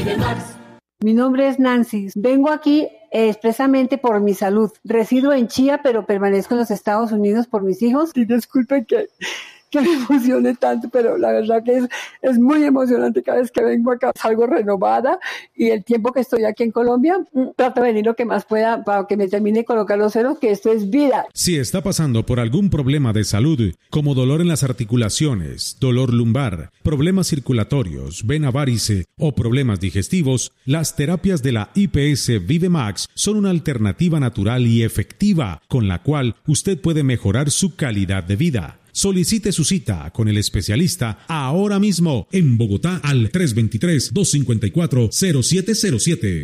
Vive Max. Mi nombre es Nancy. Vengo aquí expresamente por mi salud. Resido en Chía, pero permanezco en los Estados Unidos por mis hijos. Y disculpen que me emocione tanto, pero la verdad que es muy emocionante. Cada vez que vengo acá salgo renovada, y el tiempo que estoy aquí en Colombia trato de venir lo que más pueda para que me termine de colocar los ceros, que esto es vida. Si está pasando por algún problema de salud, como dolor en las articulaciones, dolor lumbar, problemas circulatorios, vena varice o problemas digestivos, las terapias de la IPS Vive Max son una alternativa natural y efectiva con la cual usted puede mejorar su calidad de vida. Solicite su cita con el especialista ahora mismo en Bogotá al 323-254-0707.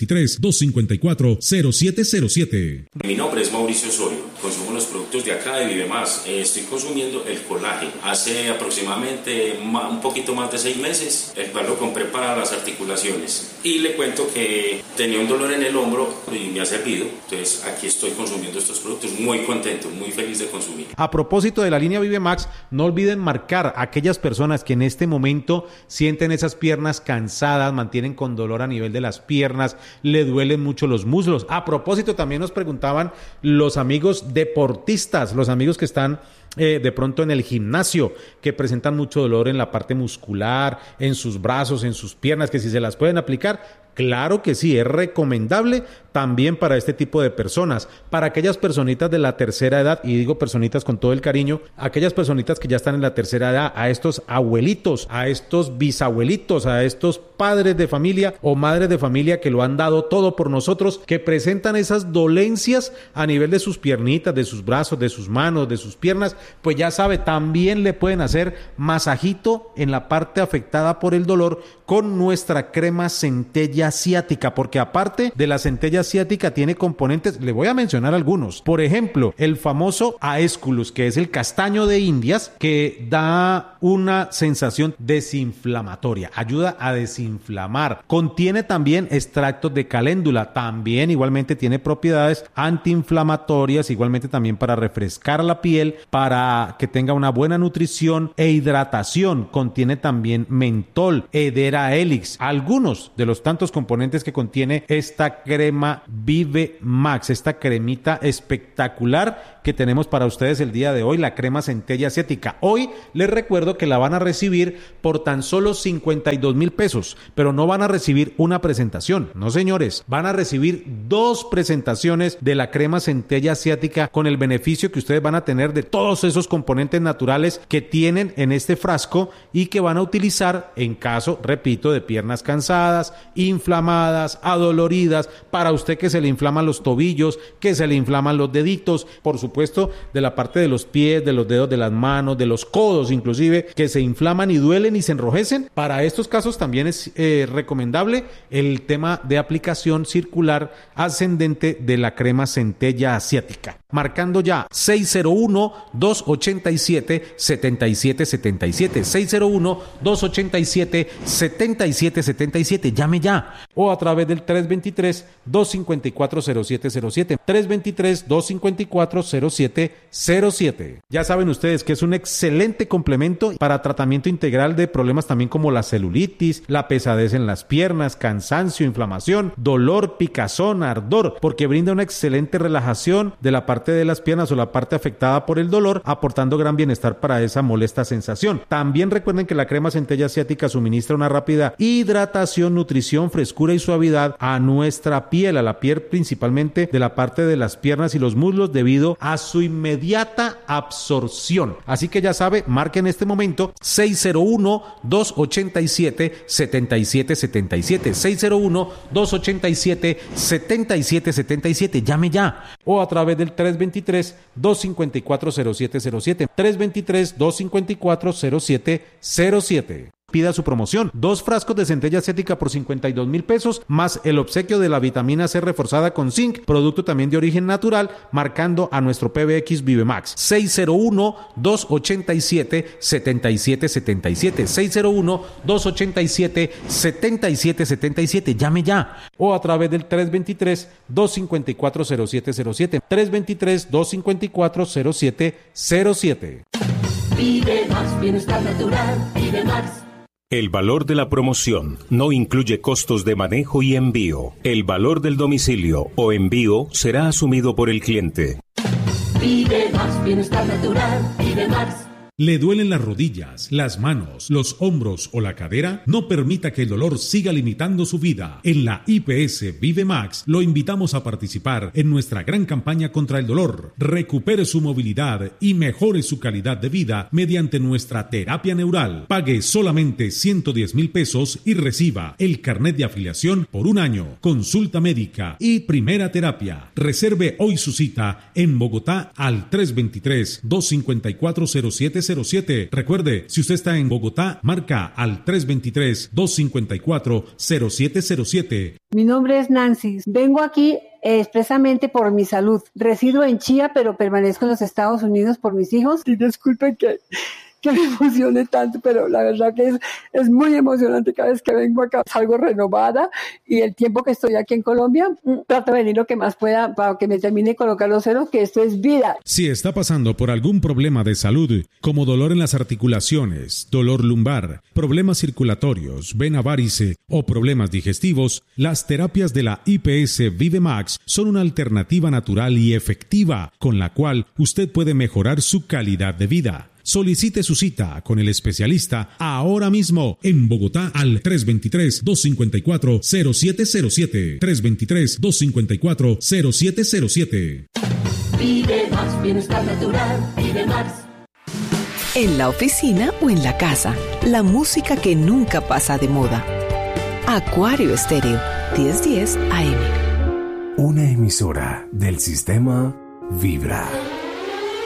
323-254-0707. Mi nombre es Mauricio Osorio. Consumo los productos de acá de Vive Más. Estoy consumiendo el colágeno. Hace aproximadamente un poquito más de 6 meses, el cual lo compré para las articulaciones. Y le cuento que tenía un dolor en el hombro y me ha servido. Entonces aquí estoy consumiendo estos productos muy contento, muy feliz de consumir. A propósito de la línea Vive Max, no olviden marcar a aquellas personas que en este momento sienten esas piernas cansadas, mantienen con dolor a nivel de las piernas, le duelen mucho los muslos. A propósito, también nos preguntaban los amigos deportistas, los amigos que están de pronto en el gimnasio, que presentan mucho dolor en la parte muscular, en sus brazos, en sus piernas, que si se las pueden aplicar. Claro que sí, es recomendable también para este tipo de personas, para aquellas personitas de la tercera edad, y digo personitas con todo el cariño, aquellas personitas que ya están en la tercera edad, a estos abuelitos, a estos bisabuelitos, a estos padres de familia o madres de familia que lo han dado todo por nosotros, que presentan esas dolencias a nivel de sus piernitas, de sus brazos, de sus manos, de sus piernas, pues ya sabe, también le pueden hacer masajito en la parte afectada por el dolor con nuestra crema centella asiática, porque aparte de la centella asiática tiene componentes, le voy a mencionar algunos. Por ejemplo, el famoso Aesculus, que es el castaño de Indias, que da una sensación desinflamatoria, ayuda a desinflamar. Contiene también extractos de caléndula, también igualmente tiene propiedades antiinflamatorias, igualmente también para refrescar la piel, para que tenga una buena nutrición e hidratación. Contiene también mentol, Hedera helix, algunos de los tantos componentes que contiene esta crema Vive Max, esta cremita espectacular que tenemos para ustedes el día de hoy, la crema centella asiática. Hoy les recuerdo que la van a recibir por tan solo 52,000 pesos, pero no van a recibir una presentación, no señores, van a recibir 2 presentaciones de la crema centella asiática con el beneficio que ustedes van a tener de todos esos componentes naturales que tienen en este frasco y que van a utilizar en caso, repito, de piernas cansadas, inflamadas, adoloridas, para usted que se le inflaman los tobillos, que se le inflaman los deditos, por supuesto de la parte de los pies, de los dedos de las manos, de los codos inclusive, que se inflaman y duelen y se enrojecen. Para estos casos también es recomendable el tema de aplicación circular ascendente de la crema centella asiática. Marcando ya 601-287-7777, 601-287-7777, llame ya, o a través del 323-254-0707, 323-254-0707. Ya saben ustedes que es un excelente complemento para tratamiento integral de problemas también como la celulitis, la pesadez en las piernas, cansancio, inflamación, dolor, picazón, ardor, porque brinda una excelente relajación de la parte de las piernas o la parte afectada por el dolor, aportando gran bienestar para esa molesta sensación. También recuerden que la crema centella asiática suministra una rápida hidratación, nutrición, frescura y suavidad a nuestra piel, a la piel principalmente de la parte de las piernas y los muslos debido a su inmediata absorción. Así que ya sabe, marque en este momento 601-287-7777, 601-287-7777, llame ya, o a través del 323-254-0707, 323-254-0707. Pida su promoción, 2 frascos de centella asiática por 52,000 pesos, más el obsequio de la vitamina C reforzada con zinc, producto también de origen natural, marcando a nuestro PBX Vive Max. 601-287-7777, 601-287-7777, llame ya, o a través del 323-254-0707, 323-254-0707. Vive Max, bienestar natural, Vive Max. El valor de la promoción no incluye costos de manejo y envío. El valor del domicilio o envío será asumido por el cliente. Vive Max, bienestar natural, Vive Max. ¿Le duelen las rodillas, las manos, los hombros o la cadera? No permita que el dolor siga limitando su vida. En la IPS Vive Max lo invitamos a participar en nuestra gran campaña contra el dolor. Recupere su movilidad y mejore su calidad de vida mediante nuestra terapia neural. Pague solamente 110,000 pesos y reciba el carnet de afiliación por 1 año, consulta médica y primera terapia. Reserve hoy su cita en Bogotá al 323-254-0707. Recuerde, si usted está en Bogotá, marca al 323-254-0707. Mi nombre es Nancy. Vengo aquí expresamente por mi salud. Resido en Chía, pero permanezco en los Estados Unidos por mis hijos. Y disculpen que me emocione tanto, pero la verdad que es muy emocionante. Cada vez que vengo acá salgo renovada, y el tiempo que estoy aquí en Colombia trato de venir lo que más pueda para que me termine de colocar los ceros, que esto es vida. Si está pasando por algún problema de salud, como dolor en las articulaciones, dolor lumbar, problemas circulatorios, vena varice o problemas digestivos, las terapias de la IPS Vive Max son una alternativa natural y efectiva con la cual usted puede mejorar su calidad de vida. Solicite su cita con el especialista ahora mismo en Bogotá al 323-254-0707. 323-254-0707. Vive Max, bienestar natural, Vive Max. En la oficina o en la casa, la música que nunca pasa de moda. Acuario Estéreo, 1010 AM. Una emisora del sistema Vibra.